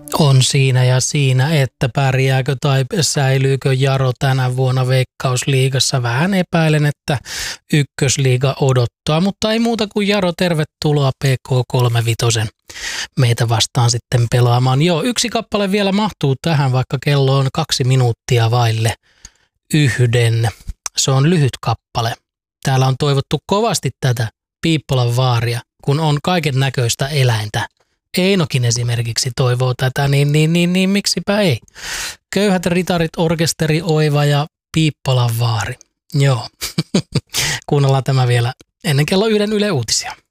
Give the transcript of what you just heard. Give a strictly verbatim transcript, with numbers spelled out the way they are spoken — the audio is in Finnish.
On siinä ja siinä, että pärjääkö tai säilyykö Jaro tänä vuonna Veikkausliigassa. Vähän epäilen, että ykkösliiga odottaa, mutta ei muuta kuin Jaro, tervetuloa P K kolmekymmentäviisi meitä vastaan sitten pelaamaan. Joo, yksi kappale vielä mahtuu tähän, vaikka kello on kaksi minuuttia vaille yhden. Se on lyhyt kappale. Täällä on toivottu kovasti tätä Piippolan vaaria, kun on kaiken näköistä eläintä. Einokin esimerkiksi toivoo tätä, niin, niin, niin, niin miksipä ei. Köyhät ritarit, orkesteri, Oiva ja Piippolan vaari. Joo, kuunnellaan tämä vielä ennen kello yhden Yle Uutisia.